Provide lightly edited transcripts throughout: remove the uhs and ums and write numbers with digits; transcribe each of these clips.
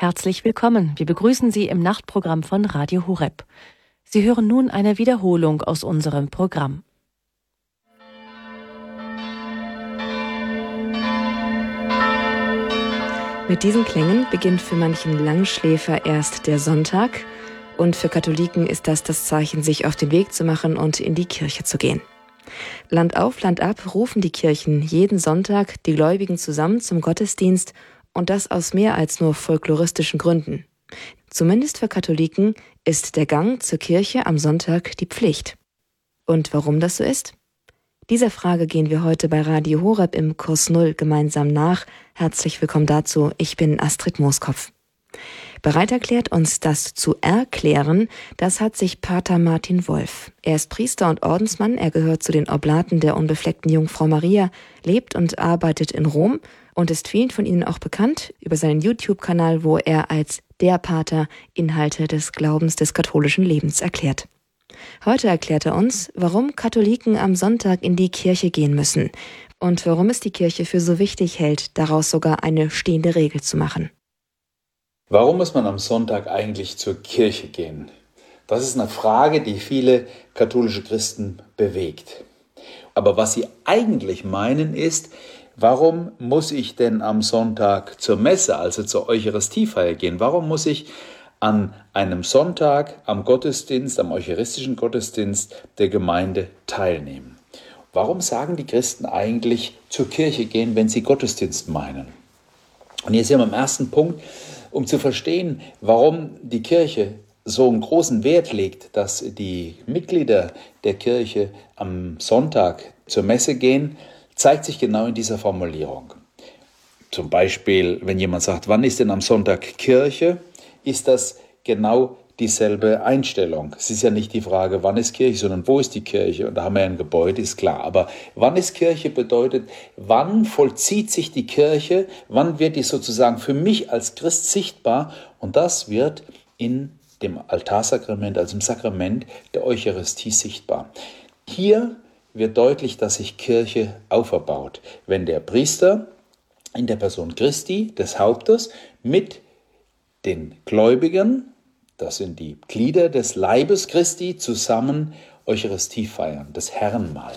Herzlich willkommen. Wir begrüßen Sie im Nachtprogramm von Radio Horeb. Sie hören nun eine Wiederholung aus unserem Programm. Mit diesen Klängen beginnt für manchen Langschläfer erst der Sonntag und für Katholiken ist das Zeichen, sich auf den Weg zu machen und in die Kirche zu gehen. Land auf, Land ab rufen die Kirchen jeden Sonntag die Gläubigen zusammen zum Gottesdienst und das aus mehr als nur folkloristischen Gründen. Zumindest für Katholiken ist der Gang zur Kirche am Sonntag die Pflicht. Und warum das so ist? Dieser Frage gehen wir heute bei Radio Horeb im Kurs Null gemeinsam nach. Herzlich willkommen dazu. Ich bin Astrid Mooskopf. Bereit erklärt, uns das zu erklären, das hat sich Pater Martin Wolf. Er ist Priester und Ordensmann, er gehört zu den Oblaten der unbefleckten Jungfrau Maria, lebt und arbeitet in Rom und ist vielen von Ihnen auch bekannt über seinen YouTube-Kanal, wo er als der Pater Inhalte des Glaubens des katholischen Lebens erklärt. Heute erklärt er uns, warum Katholiken am Sonntag in die Kirche gehen müssen und warum es die Kirche für so wichtig hält, daraus sogar eine stehende Regel zu machen. Warum muss man am Sonntag eigentlich zur Kirche gehen? Das ist eine Frage, die viele katholische Christen bewegt. Aber was sie eigentlich meinen ist, warum muss ich denn am Sonntag zur Messe, also zur Eucharistiefeier gehen? Warum muss ich an einem Sonntag am Gottesdienst, am eucharistischen Gottesdienst der Gemeinde teilnehmen? Warum sagen die Christen eigentlich zur Kirche gehen, wenn sie Gottesdienst meinen? Und hier sind wir am ersten Punkt, um zu verstehen, warum die Kirche so einen großen Wert legt, dass die Mitglieder der Kirche am Sonntag zur Messe gehen, zeigt sich genau in dieser Formulierung. Zum Beispiel, wenn jemand sagt, wann ist denn am Sonntag Kirche, ist das genau dieselbe Einstellung. Es ist ja nicht die Frage, wann ist Kirche, sondern wo ist die Kirche? Und da haben wir ja ein Gebäude, ist klar. Aber wann ist Kirche bedeutet, wann vollzieht sich die Kirche, wann wird die sozusagen für mich als Christ sichtbar? Und das wird in dem Altarsakrament, also im Sakrament der Eucharistie sichtbar. Hier wird deutlich, dass sich Kirche auferbaut, wenn der Priester in der Person Christi, des Hauptes, mit den Gläubigen, das sind die Glieder des Leibes Christi, zusammen Eucharistie feiern, das Herrenmahl.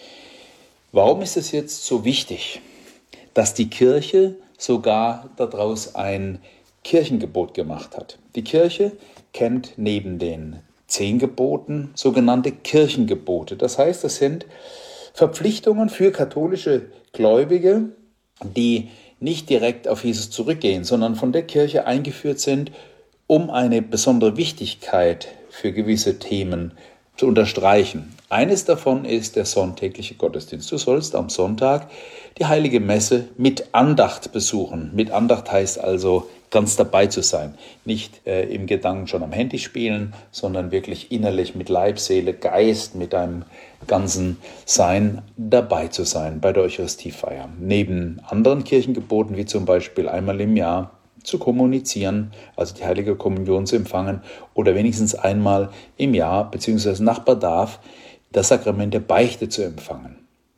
Warum ist es jetzt so wichtig, dass die Kirche sogar daraus ein Kirchengebot gemacht hat? Die Kirche kennt neben den 10 Geboten sogenannte Kirchengebote. Das heißt, das sind Verpflichtungen für katholische Gläubige, die nicht direkt auf Jesus zurückgehen, sondern von der Kirche eingeführt sind, um eine besondere Wichtigkeit für gewisse Themen zu unterstreichen. Eines davon ist der sonntägliche Gottesdienst. Du sollst am Sonntag die Heilige Messe mit Andacht besuchen. Mit Andacht heißt also, ganz dabei zu sein. Nicht im Gedanken schon am Handy spielen, sondern wirklich innerlich mit Leib, Seele, Geist, mit deinem ganzen Sein dabei zu sein bei der Eucharistiefeier. Neben anderen Kirchengeboten, wie zum Beispiel einmal im Jahr zu kommunizieren, also die Heilige Kommunion zu empfangen oder wenigstens einmal im Jahr bzw. nach Bedarf das Sakrament der Beichte zu empfangen.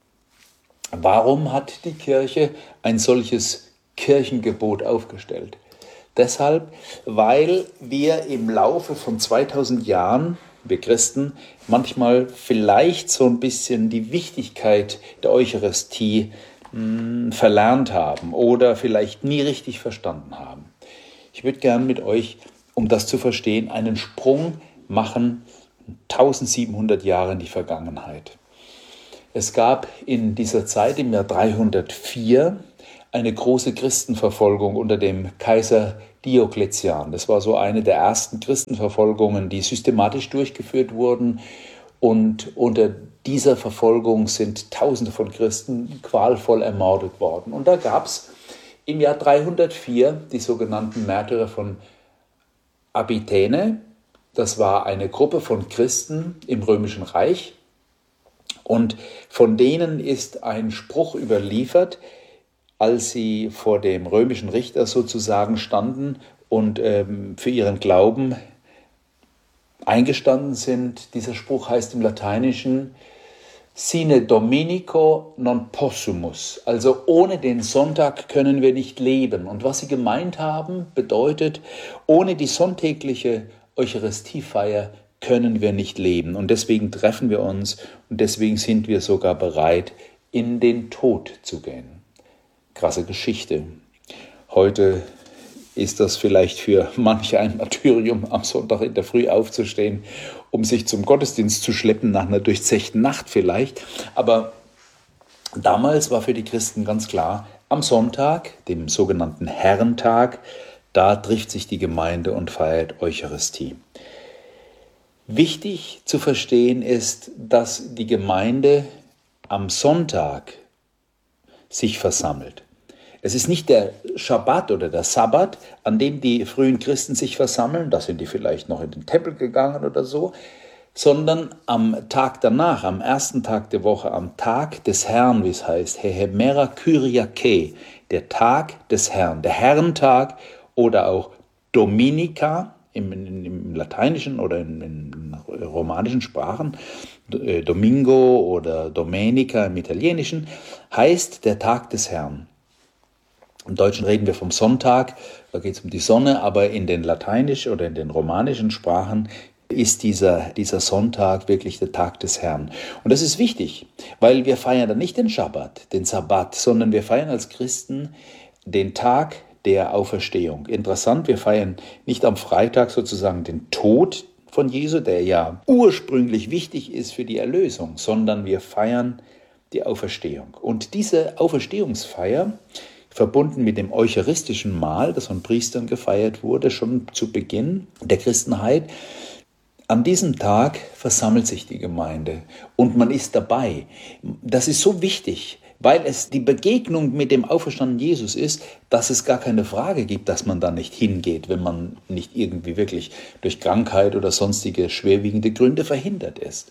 Warum hat die Kirche ein solches Kirchengebot aufgestellt? Deshalb, weil wir im Laufe von 2000 Jahren, wir Christen, manchmal vielleicht so ein bisschen die Wichtigkeit der Eucharistie verlernt haben oder vielleicht nie richtig verstanden haben. Ich würde gern mit euch, um das zu verstehen, einen Sprung machen, 1700 Jahre in die Vergangenheit. Es gab in dieser Zeit, im Jahr 304, eine große Christenverfolgung unter dem Kaiser Diokletian. Das war so eine der ersten Christenverfolgungen, die systematisch durchgeführt wurden. Und unter dieser Verfolgung sind Tausende von Christen qualvoll ermordet worden. Und da gab es im Jahr 304 die sogenannten Märtyrer von Abitäne. Das war eine Gruppe von Christen im Römischen Reich. Und von denen ist ein Spruch überliefert, als sie vor dem römischen Richter sozusagen standen und für ihren Glauben eingestanden sind. Dieser Spruch heißt im Lateinischen Sine Dominico non possumus, also ohne den Sonntag können wir nicht leben. Und was sie gemeint haben, bedeutet, ohne die sonntägliche Eucharistiefeier können wir nicht leben. Und deswegen treffen wir uns und deswegen sind wir sogar bereit, in den Tod zu gehen. Krasse Geschichte. Heute ist das vielleicht für manch ein Martyrium, am Sonntag in der Früh aufzustehen, um sich zum Gottesdienst zu schleppen, nach einer durchzechten Nacht vielleicht. Aber damals war für die Christen ganz klar, am Sonntag, dem sogenannten Herrentag, da trifft sich die Gemeinde und feiert Eucharistie. Wichtig zu verstehen ist, dass die Gemeinde am Sonntag sich versammelt. Es ist nicht der Schabbat oder der Sabbat, an dem die frühen Christen sich versammeln, da sind die vielleicht noch in den Tempel gegangen oder so, sondern am Tag danach, am ersten Tag der Woche, am Tag des Herrn, wie es heißt, Hehemera Kyriake, der Tag des Herrn, der Herrentag oder auch Dominica im Lateinischen oder in romanischen Sprachen, Domingo oder Domenica im Italienischen, heißt der Tag des Herrn. Im Deutschen reden wir vom Sonntag, da geht es um die Sonne, aber in den lateinischen oder in den romanischen Sprachen ist dieser Sonntag wirklich der Tag des Herrn. Und das ist wichtig, weil wir feiern dann nicht den Schabbat, den Sabbat, sondern wir feiern als Christen den Tag der Auferstehung. Interessant, wir feiern nicht am Freitag sozusagen den Tod von Jesu, der ja ursprünglich wichtig ist für die Erlösung, sondern wir feiern die Auferstehung. Und diese Auferstehungsfeier, verbunden mit dem eucharistischen Mahl, das von Priestern gefeiert wurde, schon zu Beginn der Christenheit. An diesem Tag versammelt sich die Gemeinde und man ist dabei. Das ist so wichtig, weil es die Begegnung mit dem auferstandenen Jesus ist, dass es gar keine Frage gibt, dass man da nicht hingeht, wenn man nicht irgendwie wirklich durch Krankheit oder sonstige schwerwiegende Gründe verhindert ist.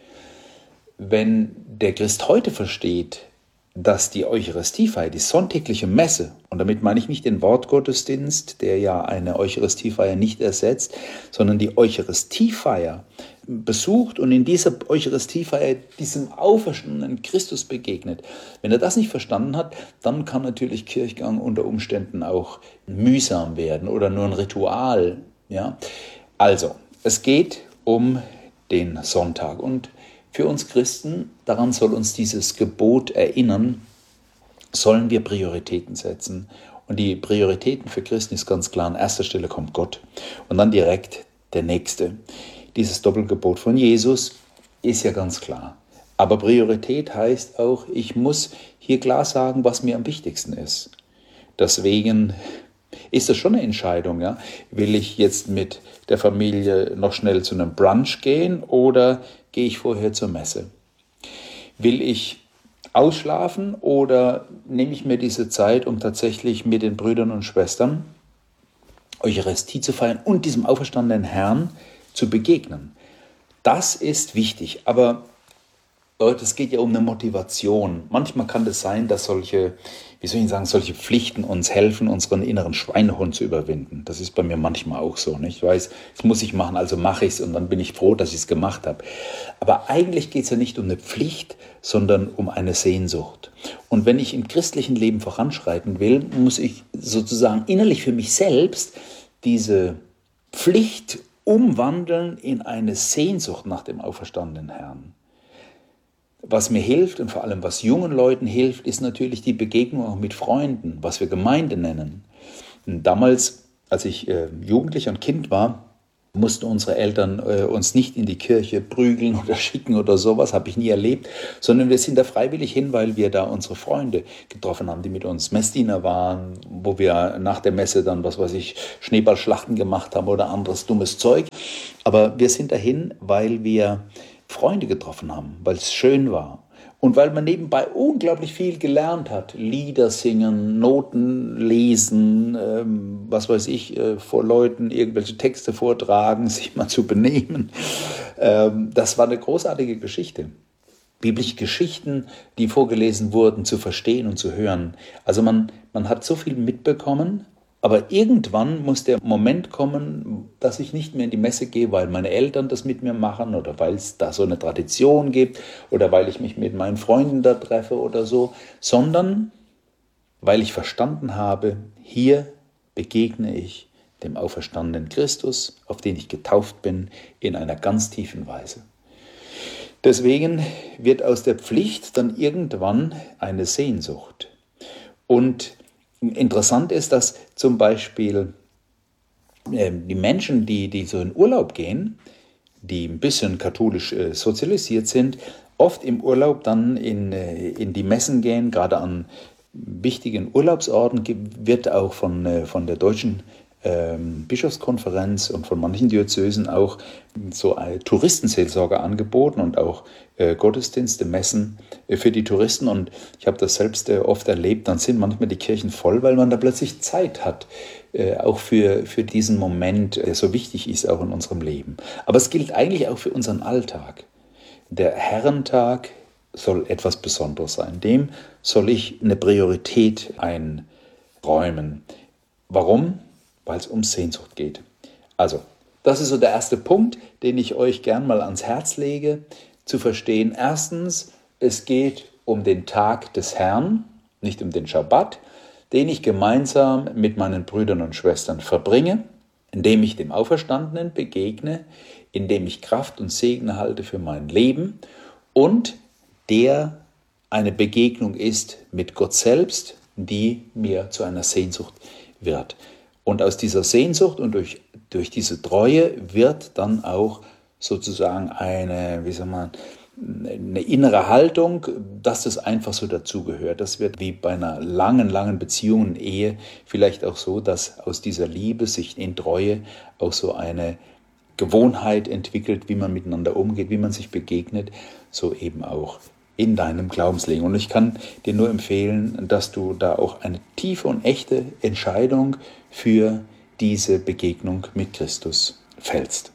Wenn der Christ heute versteht, dass die Eucharistiefeier, die sonntägliche Messe, und damit meine ich nicht den Wortgottesdienst, der ja eine Eucharistiefeier nicht ersetzt, sondern die Eucharistiefeier besucht und in dieser Eucharistiefeier diesem auferstandenen Christus begegnet. Wenn er das nicht verstanden hat, dann kann natürlich Kirchgang unter Umständen auch mühsam werden oder nur ein Ritual. Ja? Also, es geht um den Sonntag und für uns Christen, daran soll uns dieses Gebot erinnern, sollen wir Prioritäten setzen. Und die Prioritäten für Christen ist ganz klar, an erster Stelle kommt Gott und dann direkt der Nächste. Dieses Doppelgebot von Jesus ist ja ganz klar. Aber Priorität heißt auch, ich muss hier klar sagen, was mir am wichtigsten ist. Deswegen ist das schon eine Entscheidung. Ja? Will ich jetzt mit der Familie noch schnell zu einem Brunch gehen oder gehe ich vorher zur Messe? Will ich ausschlafen oder nehme ich mir diese Zeit, um tatsächlich mit den Brüdern und Schwestern Eucharistie zu feiern und diesem auferstandenen Herrn zu begegnen? Das ist wichtig, aber Leute, es geht ja um eine Motivation. Manchmal kann es sein, dass solche Pflichten uns helfen, unseren inneren Schweinehund zu überwinden. Das ist bei mir manchmal auch so. Ich weiß, das muss ich machen, also mache ich es und dann bin ich froh, dass ich es gemacht habe. Aber eigentlich geht es ja nicht um eine Pflicht, sondern um eine Sehnsucht. Und wenn ich im christlichen Leben voranschreiten will, muss ich sozusagen innerlich für mich selbst diese Pflicht umwandeln in eine Sehnsucht nach dem auferstandenen Herrn. Was mir hilft und vor allem was jungen Leuten hilft, ist natürlich die Begegnung auch mit Freunden, was wir Gemeinde nennen. Und damals, als ich Jugendlicher und Kind war, mussten unsere Eltern uns nicht in die Kirche prügeln oder schicken oder sowas, habe ich nie erlebt, sondern wir sind da freiwillig hin, weil wir da unsere Freunde getroffen haben, die mit uns Messdiener waren, wo wir nach der Messe dann, Schneeballschlachten gemacht haben oder anderes dummes Zeug. Aber wir sind dahin, weil wir Freunde getroffen haben, weil es schön war und weil man nebenbei unglaublich viel gelernt hat. Lieder singen, Noten lesen, vor Leuten irgendwelche Texte vortragen, sich mal zu benehmen. Das war eine großartige Geschichte. Biblische Geschichten, die vorgelesen wurden, zu verstehen und zu hören. Also man hat so viel mitbekommen Aber irgendwann muss der Moment kommen, dass ich nicht mehr in die Messe gehe, weil meine Eltern das mit mir machen oder weil es da so eine Tradition gibt oder weil ich mich mit meinen Freunden da treffe oder so, sondern weil ich verstanden habe, hier begegne ich dem auferstandenen Christus, auf den ich getauft bin, in einer ganz tiefen Weise. Deswegen wird aus der Pflicht dann irgendwann eine Sehnsucht. Und interessant ist, dass zum Beispiel die Menschen, die so in Urlaub gehen, die ein bisschen katholisch sozialisiert sind, oft im Urlaub dann in die Messen gehen, gerade an wichtigen Urlaubsorten wird auch von der deutschen Bischofskonferenz und von manchen Diözesen auch so eine Touristenseelsorge angeboten und auch Gottesdienste, Messen für die Touristen. Und ich habe das selbst oft erlebt, dann sind manchmal die Kirchen voll, weil man da plötzlich Zeit hat, auch für diesen Moment, der so wichtig ist auch in unserem Leben. Aber es gilt eigentlich auch für unseren Alltag. Der Herrentag soll etwas Besonderes sein. Dem soll ich eine Priorität einräumen. Warum? Weil es um Sehnsucht geht. Also, das ist so der erste Punkt, den ich euch gern mal ans Herz lege, zu verstehen. Erstens, es geht um den Tag des Herrn, nicht um den Schabbat, den ich gemeinsam mit meinen Brüdern und Schwestern verbringe, indem ich dem Auferstandenen begegne, indem ich Kraft und Segen halte für mein Leben und der eine Begegnung ist mit Gott selbst, die mir zu einer Sehnsucht wird. Und aus dieser Sehnsucht und durch diese Treue wird dann auch sozusagen eine innere Haltung, dass das einfach so dazugehört. Das wird wie bei einer langen Beziehung und Ehe vielleicht auch so, dass aus dieser Liebe sich in Treue auch so eine Gewohnheit entwickelt, wie man miteinander umgeht, wie man sich begegnet, so eben auch in deinem Glaubensleben. Und ich kann dir nur empfehlen, dass du da auch eine tiefe und echte Entscheidung für diese Begegnung mit Christus fällst.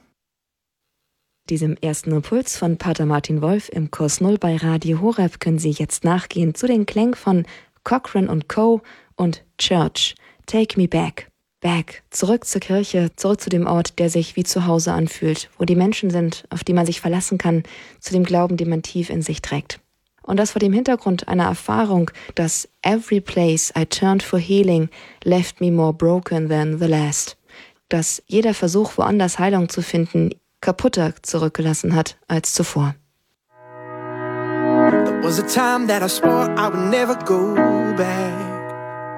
Diesem ersten Impuls von Pater Martin Wolf im Kurs Null bei Radio Horeb können Sie jetzt nachgehen zu den Klängen von Cochrane & Co. und Church. Take me back. Back. Zurück zur Kirche, zurück zu dem Ort, der sich wie zu Hause anfühlt, wo die Menschen sind, auf die man sich verlassen kann, zu dem Glauben, den man tief in sich trägt. Und das vor dem Hintergrund einer Erfahrung, dass every place I turned for healing left me more broken than the last. Dass jeder Versuch, woanders Heilung zu finden, kaputter zurückgelassen hat als zuvor. There was a time that I swore I would never go back.